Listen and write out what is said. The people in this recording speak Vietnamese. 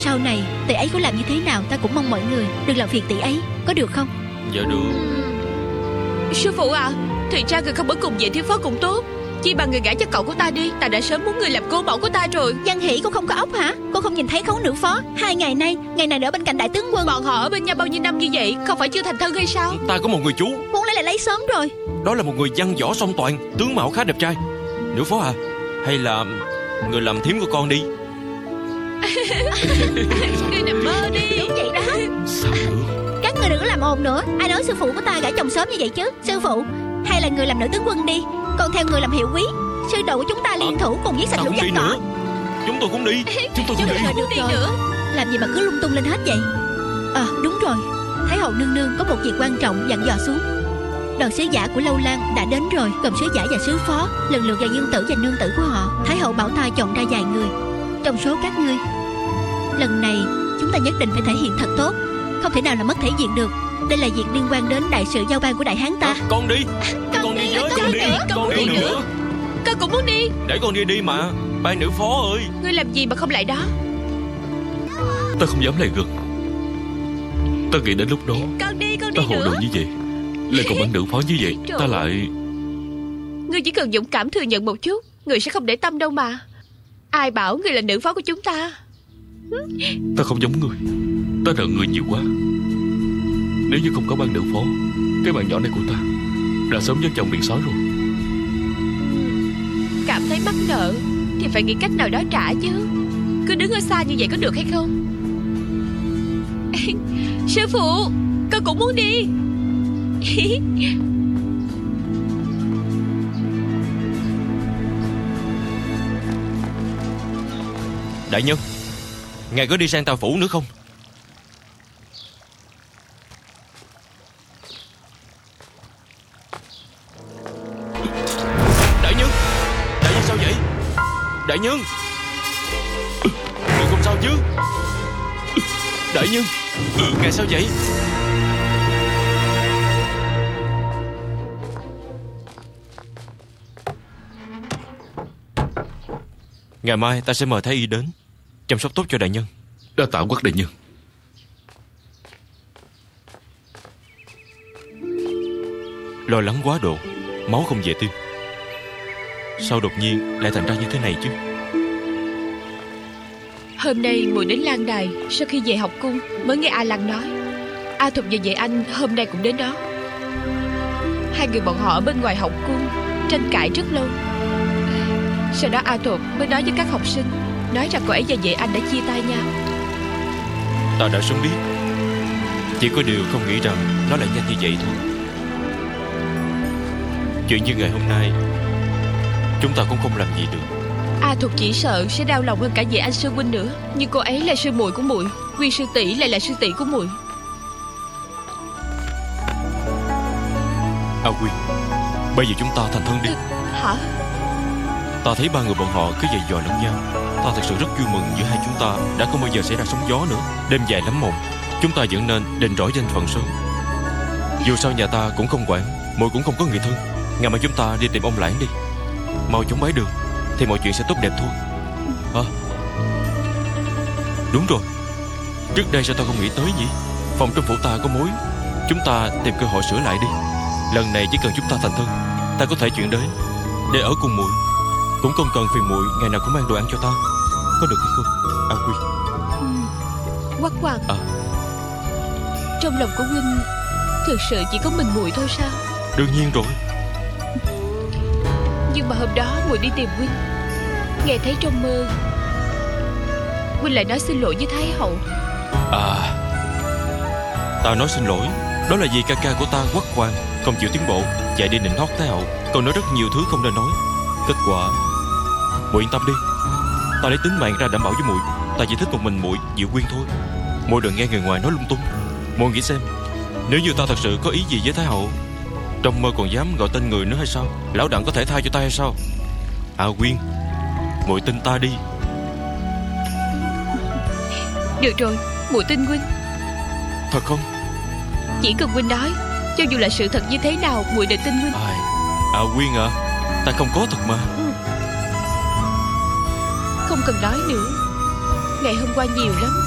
Sau này tỷ ấy có làm như thế nào, ta cũng mong mọi người đừng làm phiền tỷ ấy, có được không? Dạ được. Sư phụ à, thì ra người không ở cùng vệ thiếu phó cũng tốt. Chi bằng người gả cho cậu của ta đi. Ta đã sớm muốn người làm cô mẫu của ta rồi. Văn Hỷ, cô không có ốc hả? Cô không nhìn thấy Khấu nữ phó 2 ngày nay, ngày nào ở bên cạnh đại tướng quân. Bọn họ ở bên nhau bao nhiêu năm như vậy, không phải chưa thành thân hay sao? Ta có một người chú, Muốn lấy là lấy sớm rồi. đó là một người văn võ song toàn, tướng mạo khá đẹp trai. Nữ phó à, hay là người làm thím của con đi. Người nằm mơ đi. Đúng vậy đó. Sao được? Các người đừng có làm ồn nữa. Ai nói sư phụ của ta gả chồng sớm như vậy chứ? Sư phụ, hay là người làm nữ tướng quân đi, còn theo người làm hiệu quý. Sư đồ của chúng ta liên thủ cùng giết sạch Ta lũ cũng giặc đi cỏ. nữa. Chúng tôi cũng đi. Chúng tôi cũng đi. Được đi rồi. nữa. Làm gì mà cứ lung tung lên hết vậy? Đúng rồi, Thái hậu nương nương có một việc quan trọng dặn dò xuống. Đoàn sứ giả của Lâu Lan đã đến rồi, gồm sứ giả và sứ phó, lần lượt là dương tử và nương tử của họ. Thái hậu bảo ta chọn ra vài người trong số các ngươi. Lần này chúng ta nhất định phải thể hiện thật tốt, không thể nào là mất thể diện được. Đây là việc liên quan đến đại sự giao ban của đại hán ta. Con đi. Con đi với. Con đi nữa. Con cũng muốn đi. Để con đi mà. Ban nữ phó ơi. Ngươi làm gì mà không lại đó? Ta không dám lại gần. Ta nghĩ đến lúc đó Con đi ta hồ nữa. đồ như vậy, lại còn ban nữ phó như vậy, ta lại... Ngươi chỉ cần dũng cảm thừa nhận một chút, người sẽ không để tâm đâu mà. Ai bảo ngươi là nữ phó của chúng ta? Ta không giống người. Ta nợ người nhiều quá. Nếu như không có ban nữ phó, cái bạn nhỏ này của ta đã sớm dắt chồng biển sói rồi. Cảm thấy mắc nợ thì phải nghĩ cách nào đó trả chứ. Cứ đứng ở xa như vậy có được hay không? Sư phụ, con cũng muốn đi. Đại nhân, ngài có đi sang Tàu Phủ nữa không? Đại nhân! Đại nhân sao vậy? Đại nhân! Ngài không sao chứ? Đại nhân! Ngài sao vậy? Ngày mai ta sẽ mời Thái y đến chăm sóc tốt cho đại nhân. Đa tạ Quách đại nhân. Lo lắng quá độ, máu không về tim. Sao đột nhiên lại thành ra như thế này chứ? Hôm nay muội đến Lan Đài, sau khi về học cung mới nghe A Lăng nói A Thục và Vệ Anh hôm nay cũng đến đó. Hai người bọn họ ở bên ngoài học cung tranh cãi rất lâu. Sau đó A Thục mới nói với các học sinh, nói rằng cô ấy và Vệ Anh đã chia tay nhau. Ta đã sớm biết, chỉ có điều không nghĩ rằng nó lại nhanh như vậy thôi. Chuyện như ngày hôm nay chúng ta cũng không làm gì được. A Thục chỉ sợ sẽ đau lòng hơn cả Vệ Anh sư huynh nữa. Nhưng cô ấy là sư muội của muội, Nguyên sư tỷ lại là sư tỷ của muội. A Quyên, bây giờ chúng ta thành thân đi. Hả? Ta thấy ba người bọn họ cứ giày dò lẫn nhau. Ta thật sự rất vui mừng giữa hai chúng ta đã không bao giờ xảy ra sóng gió nữa. Đêm dài lắm mộng, chúng ta vẫn nên định rõ danh phận sớm. Dù sao nhà ta cũng không quản, muội cũng không có người thân. Ngày mai chúng ta đi tìm ông Lãng đi. Mau chóng bái đường thì mọi chuyện sẽ tốt đẹp thôi. Đúng rồi, trước đây sao ta không nghĩ tới nhỉ? Phòng trong phủ ta có mối, chúng ta tìm cơ hội sửa lại đi. Lần này chỉ cần chúng ta thành thân, ta có thể chuyển đến để ở cùng muội. Cũng không cần phiền muội ngày nào cũng mang đồ ăn cho ta. Có được hay không, A Quyên? Quách Hoàng, trong lòng của huynh thực sự chỉ có mình muội thôi sao? Đương nhiên rồi. Nhưng mà hôm đó muội đi tìm huynh, nghe thấy trong mơ huynh lại nói xin lỗi với Thái hậu. Ta nói xin lỗi, đó là vì ca ca của ta Quách Hoàng không chịu tiến bộ, chạy đi nịnh hót Thái hậu, còn nói rất nhiều thứ không nên nói. Kết quả muội yên tâm đi, ta lấy tính mạng ra đảm bảo với muội. Ta chỉ thích một mình muội Diệu Quyên thôi. Muội đừng nghe người ngoài nói lung tung. Muội nghĩ xem, nếu như ta thật sự có ý gì với Thái hậu, trong mơ còn dám gọi tên người nữa hay sao? Lão Đặng có thể tha cho ta hay sao? A Quyên, muội tin ta đi. Được rồi, muội tin huynh. Thật không? Chỉ cần huynh nói, cho dù là sự thật như thế nào muội đều tin huynh. A Quyên à, ta không có thật mà. Không cần nói nữa, ngày hôm qua nhiều lắm.